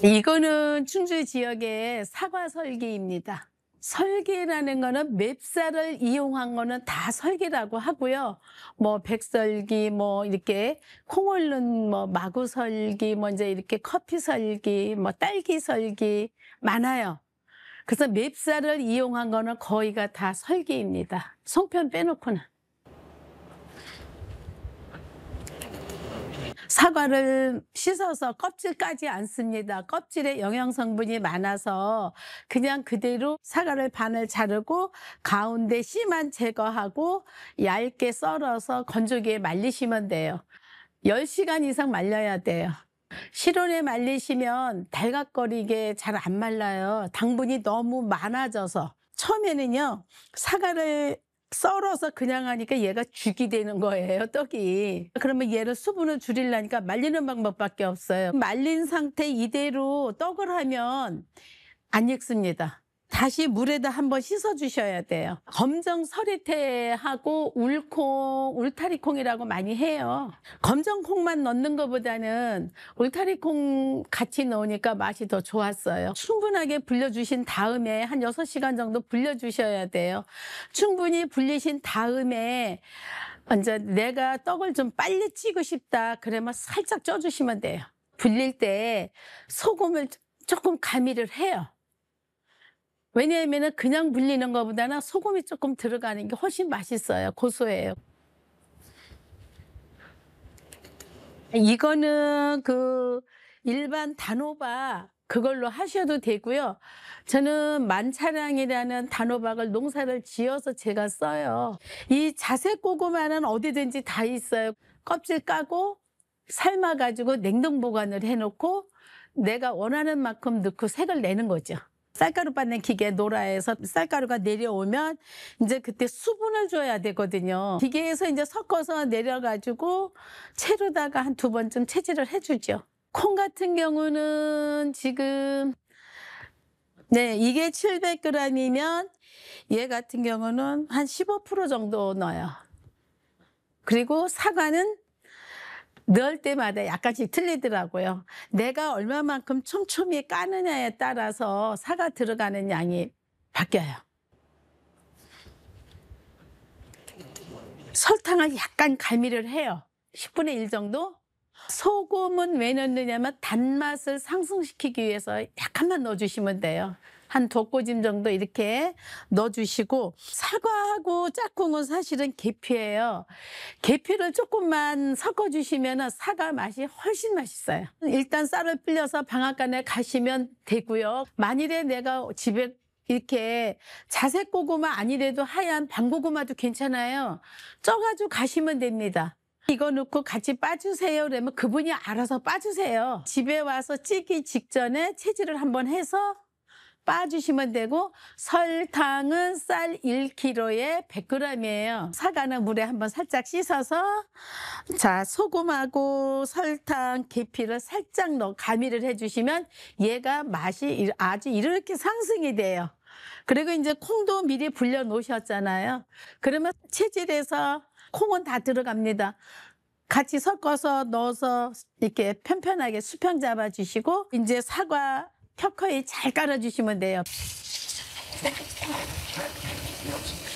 이거는 충주 지역의 사과 설기입니다. 설기라는 거는 맵쌀을 이용한 거는 다 설기라고 하고요. 뭐 백설기, 뭐 이렇게 콩을 넣은 뭐 마구설기, 뭐 이제 이렇게 커피설기, 뭐 딸기설기 많아요. 그래서 맵쌀을 이용한 거는 거의가 다 설기입니다. 송편 빼놓고는. 사과를 씻어서 껍질까지 안 씁니다. 껍질에 영양 성분이 많아서 그냥 그대로 사과를 반을 자르고 가운데 씨만 제거하고 얇게 썰어서 건조기에 말리시면 돼요. 10시간 이상 말려야 돼요. 실온에 말리시면 달각거리게 잘 안 말라요. 당분이 너무 많아져서. 처음에는요, 사과를 썰어서 그냥 하니까 얘가 죽이 되는 거예요, 떡이. 그러면 얘를 수분을 줄이려니까 말리는 방법밖에 없어요. 말린 상태 이대로 떡을 하면 안 익습니다. 다시 물에다 한번 씻어 주셔야 돼요. 검정 서리태하고 울콩, 울타리콩이라고 많이 해요. 검정콩만 넣는 것보다는 울타리콩 같이 넣으니까 맛이 더 좋았어요. 충분하게 불려주신 다음에 한 6시간 정도 불려주셔야 돼요. 충분히 불리신 다음에 이제 내가 떡을 좀 빨리 찌고 싶다 그러면 살짝 쪄주시면 돼요. 불릴 때 소금을 조금 가미를 해요. 왜냐하면 그냥 불리는 것보다는 소금이 조금 들어가는 게 훨씬 맛있어요. 고소해요. 이거는 그 일반 단호박 그걸로 하셔도 되고요. 저는 만차량이라는 단호박을 농사를 지어서 제가 써요. 이 자색 고구마는 어디든지 다 있어요. 껍질 까고 삶아가지고 냉동 보관을 해놓고 내가 원하는 만큼 넣고 색을 내는 거죠. 쌀가루 빻는 기계 노라에서 쌀가루가 내려오면 이제 그때 수분을 줘야 되거든요. 기계에서 이제 섞어서 내려가지고 채로다가 한 2번쯤 채질을 해주죠. 콩 같은 경우는 지금 이게 700g이면 얘 같은 경우는 한 15% 정도 넣어요. 그리고 사과는 넣을 때마다 약간씩 틀리더라고요. 내가 얼마만큼 촘촘히 까느냐에 따라서 사과 들어가는 양이 바뀌어요. 설탕을 약간 가미를 해요. 10분의 1 정도? 소금은 왜 넣느냐면 단맛을 상승시키기 위해서 약간만 넣어주시면 돼요. 한 2꼬집 정도 이렇게 넣어주시고, 사과하고 짝꿍은 사실은 계피예요. 계피를 조금만 섞어주시면 사과 맛이 훨씬 맛있어요. 일단 쌀을 불려서 방앗간에 가시면 되고요. 만일에 내가 집에 이렇게 자색 고구마 아니래도 하얀 밤고구마도 괜찮아요. 쪄가지고 가시면 됩니다. 이거 넣고 같이 빠주세요 그러면 그분이 알아서 빠주세요. 집에 와서 찌기 직전에 채질을 한번 해서 빠주시면 되고, 설탕은 쌀 1kg에 100g이에요. 사과는 물에 한번 살짝 씻어서 자 소금하고 설탕, 계피를 살짝 넣어 가미를 해주시면 얘가 맛이 아주 이렇게 상승이 돼요. 그리고 이제 콩도 미리 불려 놓으셨잖아요. 그러면 채질해서 콩은 다 들어갑니다. 같이 섞어서 넣어서 이렇게 편편하게 수평 잡아 주시고, 이제 사과 켜커이 잘 깔아주시면 돼요.